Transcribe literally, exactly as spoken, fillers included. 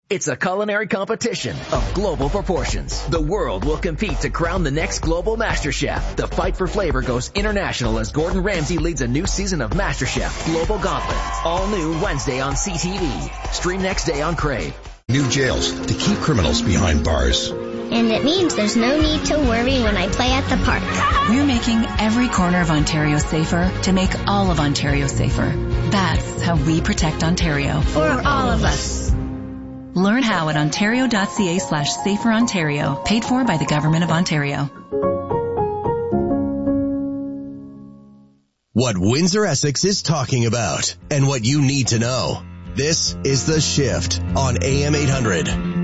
It's a culinary competition of global proportions. The world will compete to crown the next global Master Chef. The fight for flavor goes international as Gordon Ramsay leads a new season of MasterChef Global Gauntlet. All new Wednesday on C T V. Stream next day on Crave. New jails to keep criminals behind bars. And it means there's no need to worry when I play at the park. We're making every corner of Ontario safer to make all of Ontario safer. That's how we protect Ontario. For all of us. Learn how at ontario.ca slash safer Ontario. Paid for by the Government of Ontario. What Windsor Essex is talking about and what you need to know. This is The Shift on A M eight hundred.